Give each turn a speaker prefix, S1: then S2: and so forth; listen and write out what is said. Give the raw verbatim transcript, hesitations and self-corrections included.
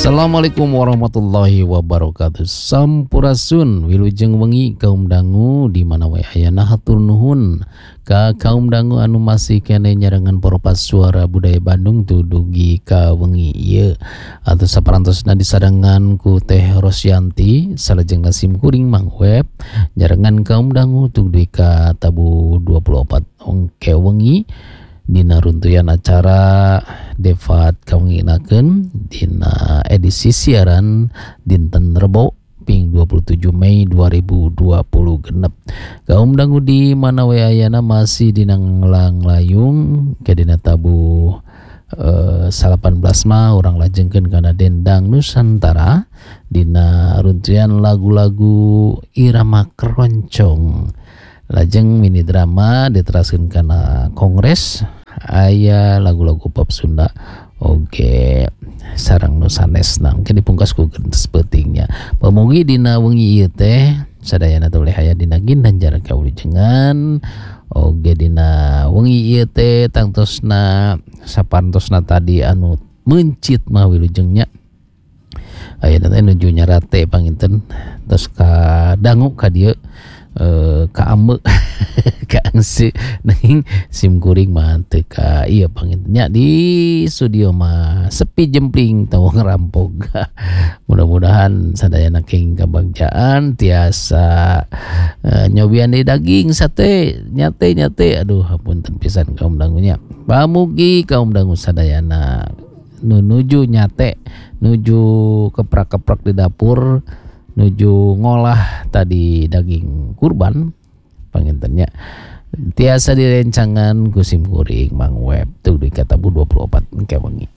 S1: Assalamualaikum warahmatullahi wabarakatuh. Sampurasun wilujeng wengi kaum dangu di mana wae ayana hatur nuhun ka kaum dangu anu masih kene nyarengan poropas suara budaya Bandung tu dugi ka wengi ieu atau saparantosna disadangan ku Teh Rosyanti salajeng sim kuring Mang Web nyarengan kaum dangu tu dugi ka tabu dua puluh empat ongke wengi dina runtuyan acara Devat kawenginakeun dina edisi siaran dinten Rebo ping dua puluh tujuh Mei dua ribu dua puluh genep. Kaum dangu di mana we ayana masih dina nglang-layung ke dina tabu eh, salapan belas mah urang lajengkeun kana Dendang Nusantara dina runtuyan lagu-lagu irama keroncong. Lajeng mini drama diteraskeun kana Kongres aya lagu-lagu pop Sunda oge sareng nu sanesna mungkin dipungkas ku gentes peutingnya pamugi dina wengi ieu teh sadayana teh aya dina gindanjar kawilujengan oge dina wengi ieu teh tangtosna sapantosna tadi anu mencit mah wilujengnya aya teh nuju nyarate panginten tos ka dangu ka dieu Uh, ka ambe ka angse nanging sim kuring mah teu ka ieu pangintennya di studio mah sepi jempling tawa ngerampok. Mudah-mudahan sadayana keng kabagjaan tiasa uh, nyobian di daging sate nyate nyate aduh hapunten pisan kaum dangunya pamugi kaum dangu sadayana nuju nyate nuju keprak-keprak di dapur nuju ngolah tadi daging kurban pangintennya tiasa direncangan kusim kuring Mang Web tuh di katabu dua puluh empat engke wengi.